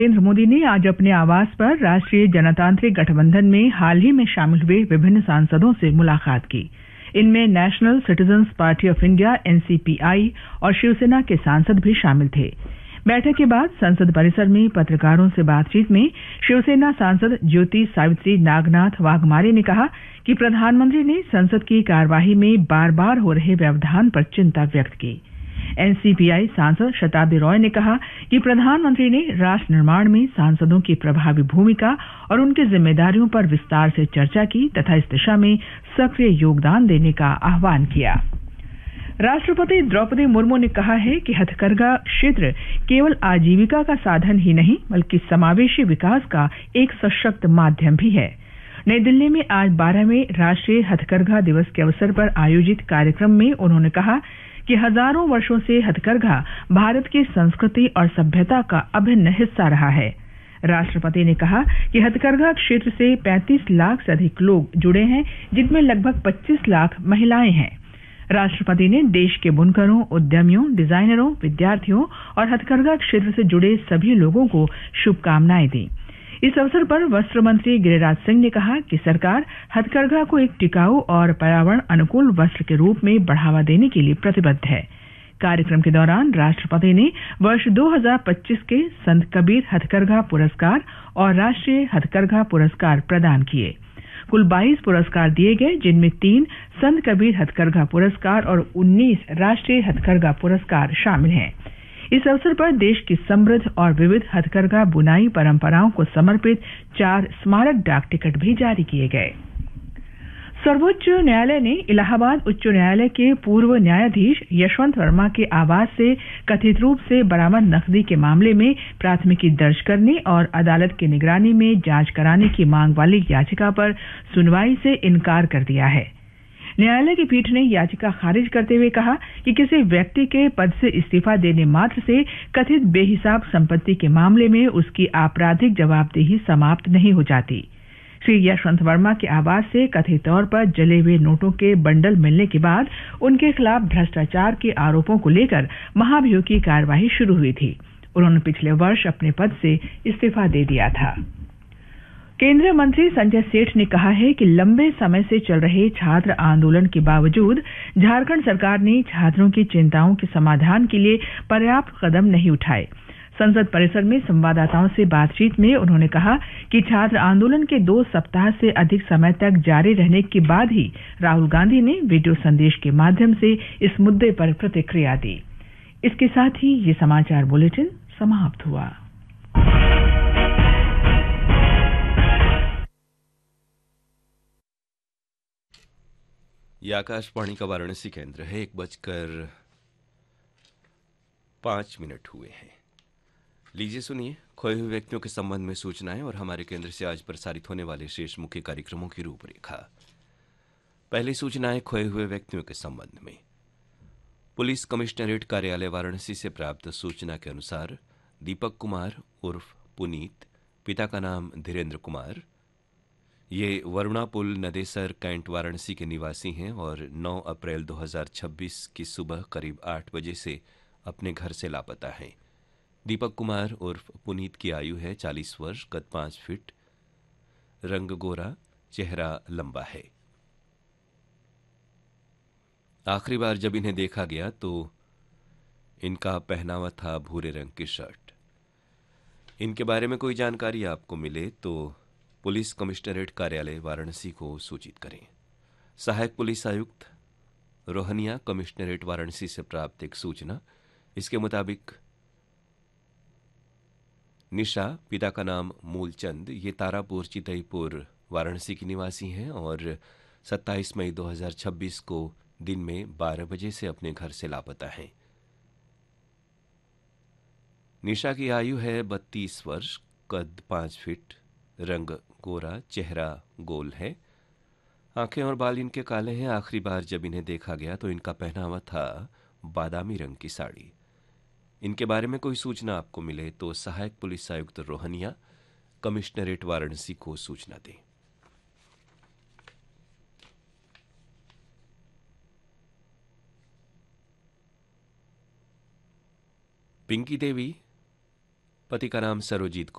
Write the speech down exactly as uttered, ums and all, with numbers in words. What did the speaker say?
नरेंद्र मोदी ने आज अपने आवास पर राष्ट्रीय जनतांत्रिक गठबंधन में हाल ही में शामिल हुए विभिन्न सांसदों से मुलाकात की। इनमें national citizens party of India NCPI और शिवसेना के सांसद भी शामिल थे। बैठक के बाद संसद परिसर में पत्रकारों से बातचीत में शिवसेना सांसद ज्योति सावित्री नागनाथ वाघमारे ने कहा कि प्रधानमंत्री ने संसद की कार्यवाही में बार बार हो रहे व्यवधान पर चिंता व्यक्त की। एनसीपीआई सांसद शताब्दी रॉय ने कहा कि प्रधानमंत्री ने राष्ट्र निर्माण में सांसदों की प्रभावी भूमिका और उनकी जिम्मेदारियों पर विस्तार से चर्चा की तथा इस दिशा में सक्रिय योगदान देने का आह्वान किया। राष्ट्रपति द्रौपदी मुर्मू ने कहा है कि हथकरघा क्षेत्र केवल आजीविका का साधन ही नहीं बल्कि समावेशी विकास का एक सशक्त माध्यम भी है। नई दिल्ली में आज बारहवें राष्ट्रीय हथकरघा दिवस के अवसर पर आयोजित कार्यक्रम में उन्होंने कहा कि हजारों वर्षों से हथकरघा भारत की संस्कृति और सभ्यता का अभिन्न हिस्सा रहा है। राष्ट्रपति ने कहा कि हथकरघा क्षेत्र से पैंतीस लाख से अधिक लोग जुड़े हैं, जिनमें लगभग पच्चीस लाख महिलाएं हैं। राष्ट्रपति ने देश के बुनकरों, उद्यमियों, डिजाइनरों, विद्यार्थियों और हथकरघा क्षेत्र से जुड़े सभी लोगों को शुभकामनाएं दी। इस अवसर पर वस्त्र मंत्री गिरिराज सिंह ने कहा कि सरकार हथकरघा को एक टिकाऊ और पर्यावरण अनुकूल वस्त्र के रूप में बढ़ावा देने के लिए प्रतिबद्ध है। कार्यक्रम के दौरान राष्ट्रपति ने वर्ष दो हज़ार पच्चीस के संत कबीर हथकरघा पुरस्कार और राष्ट्रीय हथकरघा पुरस्कार प्रदान किए। कुल बाईस पुरस्कार दिए गए, जिनमें तीन संत कबीर हथकरघा पुरस्कार और उन्नीस राष्ट्रीय हथकरघा पुरस्कार शामिल हैं। इस अवसर पर देश की समृद्ध और विविध हथकरघा बुनाई परंपराओं को समर्पित चार स्मारक डाक टिकट भी जारी किए गए। सर्वोच्च न्यायालय ने इलाहाबाद उच्च न्यायालय के पूर्व न्यायाधीश यशवंत वर्मा के आवास से कथित रूप से बरामद नकदी के मामले में प्राथमिकी दर्ज करने और अदालत की निगरानी में जांच कराने की मांग वाली याचिका पर सुनवाई से इनकार कर दिया है। न्यायालय की पीठ ने याचिका खारिज करते हुए कहा कि किसी व्यक्ति के पद से इस्तीफा देने मात्र से कथित बेहिसाब संपत्ति के मामले में उसकी आपराधिक जवाबदेही समाप्त नहीं हो जाती। श्री यशवंत वर्मा के आवास से कथित तौर पर जले हुए नोटों के बंडल मिलने के बाद उनके खिलाफ भ्रष्टाचार के आरोपों को लेकर महाभियोग की कार्यवाही शुरू हुई थी। उन्होंने पिछले वर्ष अपने पद से इस्तीफा दे दिया था। केंद्रीय मंत्री संजय सेठ ने कहा है कि लंबे समय से चल रहे छात्र आंदोलन के बावजूद झारखंड सरकार ने छात्रों की चिंताओं के समाधान के लिए पर्याप्त कदम नहीं उठाए। संसद परिसर में संवाददाताओं से बातचीत में उन्होंने कहा कि छात्र आंदोलन के दो सप्ताह से अधिक समय तक जारी रहने के बाद ही राहुल गांधी ने वीडियो संदेश के माध्यम से इस मुद्दे पर प्रतिक्रिया दी। इसके साथ ही ये समाचार बुलेटिन समाप्त हुआ। यह आकाशवाणी का वाराणसी केंद्र है। एक बजकर पांच मिनट हुए हैं। लीजिए सुनिए खोए हुए व्यक्तियों के संबंध में सूचनाएं और हमारे केंद्र से आज प्रसारित होने वाले शेष मुख्य कार्यक्रमों की रूपरेखा। पहली सूचनाएं खोए हुए व्यक्तियों के संबंध में। पुलिस कमिश्नरेट कार्यालय वाराणसी से प्राप्त सूचना के अनुसार दीपक कुमार उर्फ पुनीत, पिता का नाम धीरेन्द्र कुमार, ये वरुणा पुल नदेसर कैंट वाराणसी के निवासी हैं और नौ अप्रैल दो हज़ार छब्बीस की सुबह करीब आठ बजे से अपने घर से लापता हैं। दीपक कुमार उर्फ पुनीत की आयु है चालीस वर्ष, कद पाँच फीट, रंग गोरा, चेहरा लंबा है। आखिरी बार जब इन्हें देखा गया तो इनका पहनावा था भूरे रंग की शर्ट। इनके बारे में कोई जानकारी आपको मिले तो पुलिस कमिश्नरेट कार्यालय वाराणसी को सूचित करें। सहायक पुलिस आयुक्त रोहनिया कमिश्नरेट वाराणसी से प्राप्त एक सूचना, इसके मुताबिक निशा, पिता का नाम मूलचंद, ये तारापुर चितईपुर वाराणसी की निवासी हैं और सत्ताईस मई दो हज़ार छब्बीस को दिन में बारह बजे से अपने घर से लापता हैं। निशा की आयु है बत्तीस वर्ष, कद पाँच फीट, रंग गोरा, चेहरा गोल है, आंखें और बाल इनके काले हैं। आखिरी बार जब इन्हें देखा गया तो इनका पहनावा था बादामी रंग की साड़ी। इनके बारे में कोई सूचना आपको मिले तो सहायक पुलिस आयुक्त रोहनिया कमिश्नरेट वाराणसी को सूचना दें। पिंकी देवी पति का नाम सरोजीत